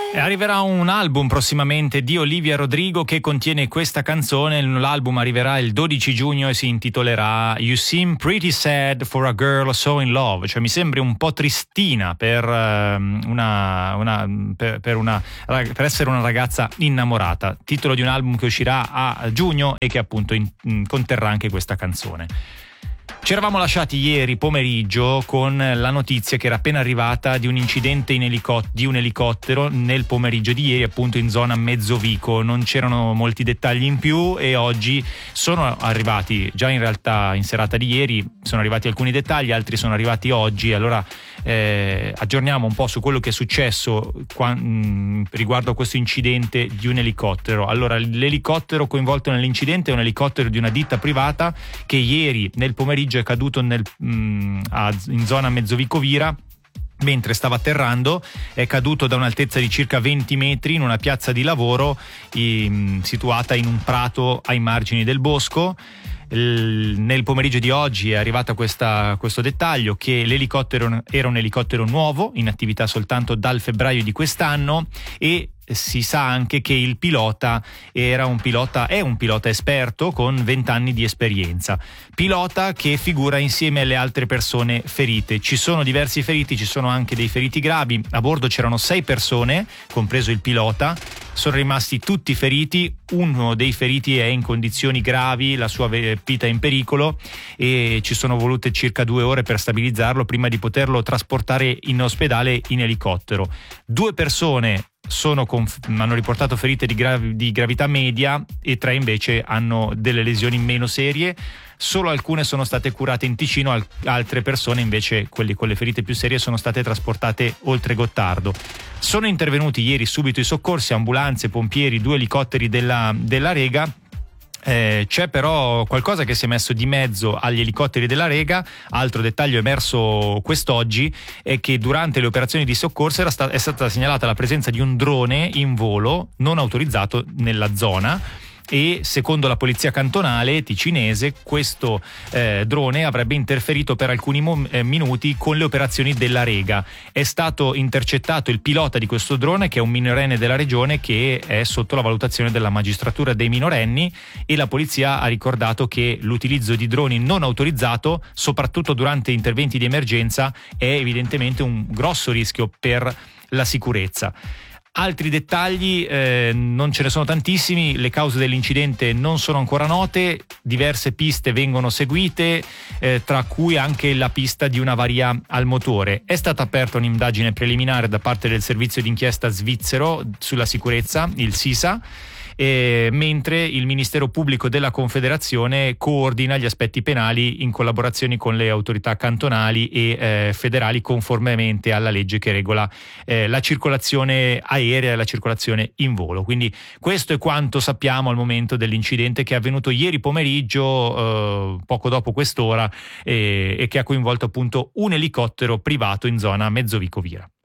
Arriverà un album prossimamente di Olivia Rodrigo che contiene questa canzone. L'album arriverà il 12 giugno e si intitolerà You Seem Pretty Sad for a Girl So in Love, cioè mi sembri un po' tristina per essere una ragazza innamorata. Titolo di un album che uscirà a giugno e che appunto conterrà anche questa canzone. Ci eravamo lasciati ieri pomeriggio con la notizia che era appena arrivata di un incidente di un elicottero nel pomeriggio di ieri, appunto in zona Mezzovico. Non c'erano molti dettagli in più e oggi sono arrivati, già in realtà in serata di ieri sono arrivati alcuni dettagli, altri sono arrivati oggi. Allora aggiorniamo un po' su quello che è successo riguardo a questo incidente di un elicottero. Allora, l'elicottero coinvolto nell'incidente è un elicottero di una ditta privata che ieri nel pomeriggio è caduto in zona Mezzovico Vira. Mentre stava atterrando è caduto da un'altezza di circa 20 metri in una piazza di lavoro situata in un prato ai margini del bosco. Nel pomeriggio di oggi è arrivato questo dettaglio che l'elicottero era un elicottero nuovo in attività soltanto dal febbraio di quest'anno e si sa anche che il pilota è un pilota esperto con 20 anni di esperienza, pilota che figura insieme alle altre persone ferite. Ci sono diversi feriti, ci sono anche dei feriti gravi. A bordo c'erano 6 persone, compreso il pilota. Sono rimasti tutti feriti, uno dei feriti è in condizioni gravi, la sua vita è in pericolo e ci sono volute circa 2 ore per stabilizzarlo prima di poterlo trasportare in ospedale in elicottero. 2 persone hanno riportato ferite di gravità media e 3 invece hanno delle lesioni meno serie. Solo alcune sono state curate in Ticino, altre persone invece, quelli con le ferite più serie, sono state trasportate oltre Gottardo. Sono intervenuti ieri subito i soccorsi, ambulanze, pompieri, 2 elicotteri della Rega. C'è però qualcosa che si è messo di mezzo agli elicotteri della Rega. Altro dettaglio emerso quest'oggi è che durante le operazioni di soccorso è stata segnalata la presenza di un drone in volo non autorizzato nella zona e secondo la polizia cantonale ticinese questo drone avrebbe interferito per alcuni minuti con le operazioni della Rega. È stato intercettato il pilota di questo drone, che è un minorenne della regione che è sotto la valutazione della magistratura dei minorenni, e la polizia ha ricordato che l'utilizzo di droni non autorizzato, soprattutto durante interventi di emergenza, è evidentemente un grosso rischio per la sicurezza. Altri dettagli, non ce ne sono tantissimi, le cause dell'incidente non sono ancora note, diverse piste vengono seguite, tra cui anche la pista di un'avaria al motore. È stata aperta un'indagine preliminare da parte del servizio d'inchiesta svizzero sulla sicurezza, il SISA, mentre il Ministero Pubblico della Confederazione coordina gli aspetti penali in collaborazione con le autorità cantonali e federali, conformemente alla legge che regola la circolazione aerea e la circolazione in volo. Quindi questo è quanto sappiamo al momento dell'incidente che è avvenuto ieri pomeriggio, poco dopo quest'ora, e che ha coinvolto appunto un elicottero privato in zona Mezzovico Vira.